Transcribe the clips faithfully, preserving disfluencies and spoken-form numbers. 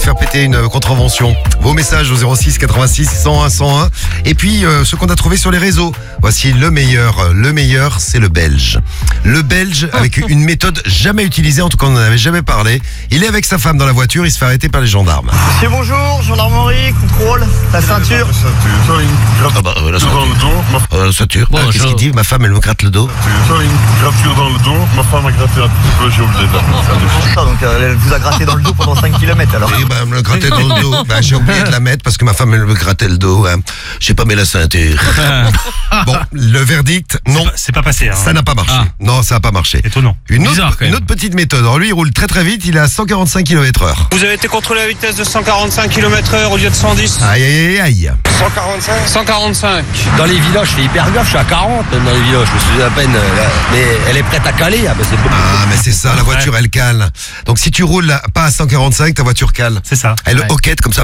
faire péter une contravention. Vos messages au zéro six quatre-vingt-six cent un cent un. Et puis, euh, ce qu'on a trouvé sur les réseaux. Voici le meilleur. Le meilleur, c'est le belge. Le belge, avec une méthode jamais utilisée, en tout cas on n'en avait jamais parlé. Il est avec sa femme dans la voiture, il se fait arrêter par les gendarmes. Monsieur, bonjour, gendarmerie, contrôle, la ceinture. Ah bah, euh, la ceinture. Dans le dos, ma, Euh, la ceinture. Bon, Ah, qu'est-ce je- qu'il dit? Ma femme, elle me gratte le dos. ça, une gratture dans le dos, ma femme a gratté un petit peu, j'ai oublié de la mettre. Ah, donc euh, elle vous a gratté dans le dos pendant cinq kilomètres alors. Oui, bah, elle me le grattait dans le dos. Bah, j'ai oublié de la mettre parce que ma femme, elle me grattait le dos. Hein. J'ai pas mis la ceinture. Bon, le verdict, non. C'est pas passé. Hein. Ça n'a pas marché. Ah. Non, ça n'a pas marché. Étonnant. Une Bizarre, autre, quand même. une autre petite méthode. Alors lui, il roule très très vite. Il est à cent quarante-cinq kilomètres heure. Vous avez été contrôlé à vitesse de cent quarante-cinq kilomètres heure au lieu de cent dix. Aïe, aïe, aïe, aïe. cent quarante-cinq cent quarante-cinq. Dans les villages, je fais hyper gaffe, je suis à quarante dans les villages, je me suis à peine, euh, là, mais elle est prête à caler, ah, ben c'est pas Ah, mais c'est ça, la voiture, elle cale. Donc si tu roules là, pas à cent quarante-cinq, ta voiture cale. C'est ça. Elle Ouais. hoquette comme ça.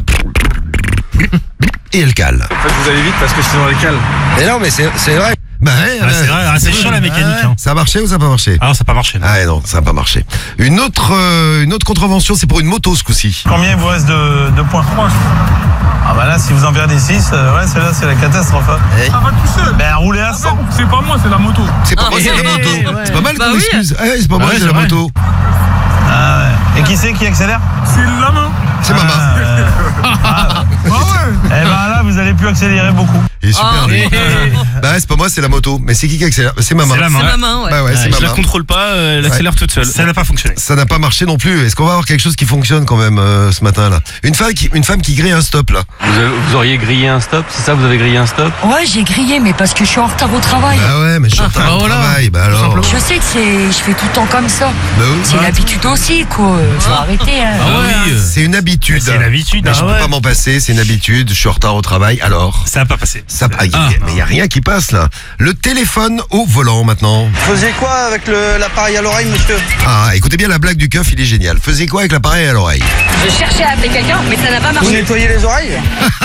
Et elle cale. En fait, vous allez vite parce que sinon elle cale. Mais non, mais c'est c'est vrai. Bah ouais, Ah, euh, c'est vrai, ah, c'est chiant la mécanique. ouais. Hein. Ça a marché ou ça n'a pas marché? Ah non, ça n'a pas marché. non. Ah ouais, non, ça n'a pas marché. Une autre, euh, une autre contravention, c'est pour une moto ce coup-ci. Combien il vous reste de, de points? Ah bah là, si vous en perdez six, euh, ouais, celle-là, c'est la catastrophe. Hein. Ça va tout seul. Ben, roulez à cent. C'est pas moi, c'est la moto. C'est pas moi, c'est la moto. C'est pas mal Bah qu'on oui. excuse. Ah ouais, c'est pas moi, ouais, c'est c'est la vrai. moto. Ah ouais. Et qui c'est qui accélère? C'est la main. C'est ma main. Ah, euh, Ah ouais. Eh ben là, vous allez plus accélérer beaucoup. Il est super, Ah. lui. Bah ouais, c'est pas moi, c'est la moto. Mais c'est qui qui accélère? C'est ma main. C'est la main. C'est ma main, ouais. Bah ouais, c'est Je ma la main. contrôle pas, euh, elle accélère toute seule. Ça n'a pas fonctionné. Ça n'a pas marché non plus. Est-ce qu'on va avoir quelque chose qui fonctionne quand même euh, ce matin-là? Une femme qui, une femme qui grille un stop là. Vous, avez- vous auriez grillé un stop, c'est ça? Vous avez grillé un stop? Ouais, j'ai grillé, mais parce que je suis en retard au travail. Bah ouais, mais je suis en retard Ah, au voilà. travail. Bah alors. Je sais que c'est, je fais tout le temps comme ça. Bah oui. C'est l'habitude aussi, quoi. Faut arrêter, hein. Ah oui. C'est une habitude. C'est l'habitude. Mais hein. je peux pas m'en passer, c'est une habitude. Je suis en retard au travail. Alors. Ça n'a pas passé. Ça, ah, y a- Ah. mais il n'y a rien qui passe là. Le téléphone au volant maintenant. Vous faisiez quoi avec le- l'appareil à l'oreille, monsieur? Ah, écoutez bien la blague du keuf, il est génial. Faisez quoi avec l'appareil à l'oreille? Je cherchais à appeler quelqu'un, mais ça n'a pas Vous marché. nettoyez les oreilles?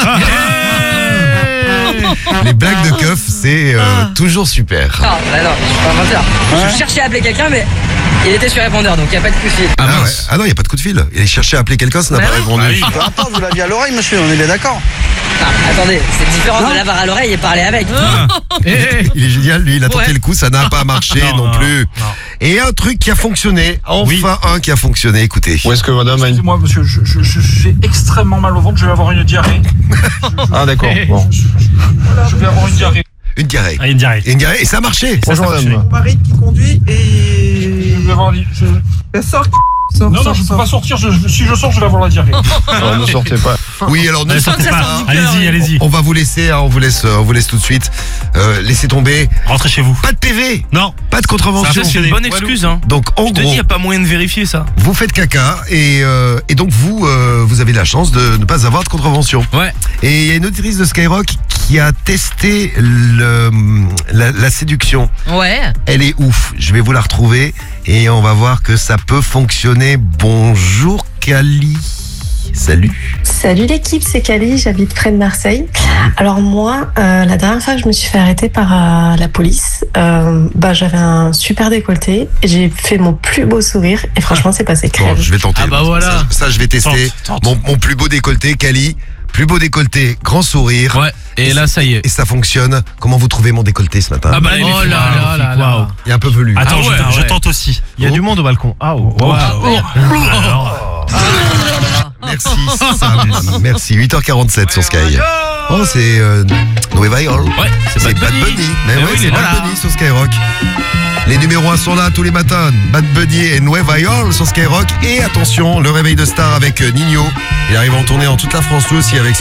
Les blagues de keuf, c'est euh, toujours super. Ah, bah non, je suis pas menteur. Je cherchais à appeler quelqu'un, mais il était sur répondeur, donc il n'y a pas de coup de fil. Ah, ouais. Ah non, il n'y a pas de coup de fil. Il cherchait à appeler quelqu'un, ça n'a Bah pas oui. répondu. Ah oui. Peu importe, vous l'aviez à l'oreille, monsieur, on est bien d'accord. Ah, attendez, c'est différent de l'avoir à l'oreille et parler avec. Il est génial, lui, il a tenté Ouais. le coup, ça n'a pas marché non, Non, non, plus. non. Et un truc qui a fonctionné, enfin un qui a fonctionné, écoutez. Où est-ce que madame a une... Excusez-moi, monsieur, je, je, je- j'ai extrêmement mal au ventre, je vais avoir une diarrhée. Ah d'accord, bon. Je vais avoir une diarrhée. Une diarrhée. Ah, une diarrhée. Et une diarrhée, et ça a marché. Ça, ça a fonctionné. Mon mari qui conduit et... Je vais avoir... Je... Elle sort, sort, Non, non, je peux pas sortir, je, je- si je sors, je vais avoir la diarrhée. Alors, ne sortez pas. Oui, alors ne Ne sortez sortez pas. pas. Allez-y, allez-y. On va vous laisser, hein, on vous laisse, euh, on vous laisse tout de suite. Euh, laissez tomber. Rentrez chez vous. Pas de P V, Non. pas de Ça, contravention. c'est une bonne excuse, hein. Donc en Je te dis, gros, y a pas moyen de vérifier ça. vous faites caca et, euh, et donc vous, euh, vous avez la chance de ne pas avoir de contravention. Ouais. Et il y a une auditrice de Skyrock qui a testé le, la, la séduction. Ouais. Elle est ouf. Je vais vous la retrouver et on va voir que ça peut fonctionner. Bonjour Kali. Salut. Salut l'équipe, c'est Cali, j'habite près de Marseille. Alors moi, euh, la dernière fois que je me suis fait arrêter par euh, la police, euh, bah, j'avais un super décolleté, j'ai fait mon plus beau sourire et franchement c'est passé Bon, crème. je vais tenter. Ah bah voilà. Ça, ça, je vais tester. Tente, tente. Mon, mon plus beau décolleté, Kali. Plus beau décolleté, grand sourire. Ouais. Et là, ça y est. Et ça fonctionne. Comment vous trouvez mon décolleté ce matin? Ah bah, il est Oh là magnifique. là là là. Waouh. Il est un peu velu. Attends, Ah je, ouais, je ouais. tente aussi. Il y a du monde au balcon. Ah, wow. Alors, Merci Sam. Merci. huit heures quarante-sept sur Sky. Oh, c'est euh, Nueva York. Ouais, c'est C'est Bad Bad Bunny. Bunny. Mais Eh ouais, oui, il c'est est Bad là. Bunny sur Skyrock. Les numéros un sont là tous les matins. Bad Bunny et Nueva York sur Skyrock. Et attention, le réveil de star avec Nino. Il arrive en tournée dans toute la France, lui aussi avec